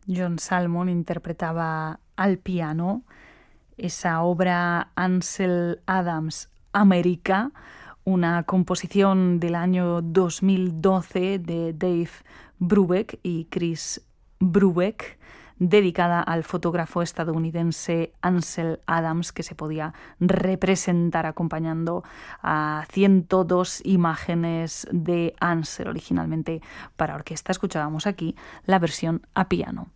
John Salmon interpretaba al piano esa obra Ansel Adams América, una composición del año 2012 de Dave Brubeck y Chris Brubeck, dedicada al fotógrafo estadounidense Ansel Adams, que se podía representar acompañando a 102 imágenes de Ansel, originalmente para orquesta. Escuchábamos aquí la versión a piano.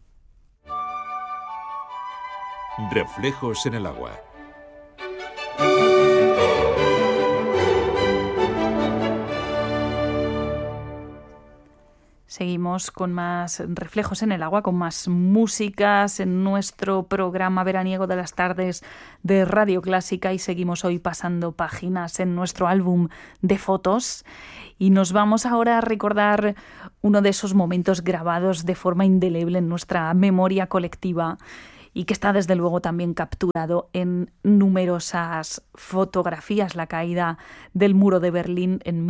Reflejos en el agua. Seguimos con más reflejos en el agua, con más músicas en nuestro programa veraniego de las tardes de Radio Clásica, y seguimos hoy pasando páginas en nuestro álbum de fotos y nos vamos ahora a recordar uno de esos momentos grabados de forma indeleble en nuestra memoria colectiva y que está desde luego también capturado en numerosas fotografías: la caída del muro de Berlín en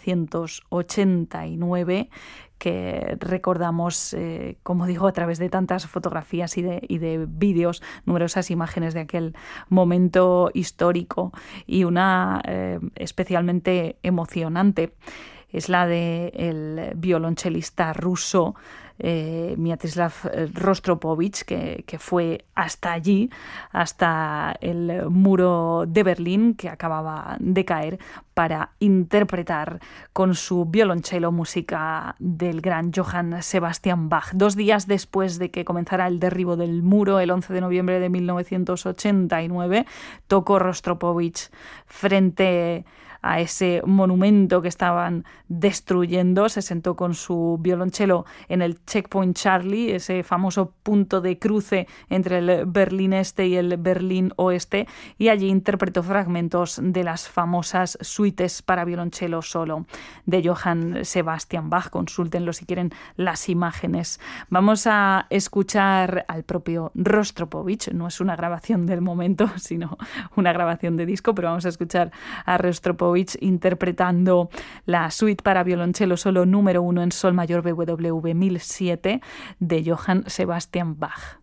1989, que recordamos, como digo, a través de tantas fotografías y de vídeos, numerosas imágenes de aquel momento histórico, y una especialmente emocionante es la del violonchelista ruso Mstislav Rostropovich, que fue hasta allí, hasta el muro de Berlín que acababa de caer, para interpretar con su violonchelo música del gran Johann Sebastian Bach. 2 días después de que comenzara el derribo del muro, el 11 de noviembre de 1989, tocó Rostropovich frente a ese monumento que estaban destruyendo. Se sentó con su violonchelo en el Checkpoint Charlie, ese famoso punto de cruce entre el Berlín Este y el Berlín Oeste, y allí interpretó fragmentos de las famosas suites para violonchelo solo de Johann Sebastian Bach. Consúltenlo si quieren las imágenes. Vamos a escuchar al propio Rostropovich. No es una grabación del momento, sino una grabación de disco, pero vamos a escuchar a Rostropovich interpretando la suite para violonchelo solo número 1 en sol mayor BWV 1007 de Johann Sebastian Bach.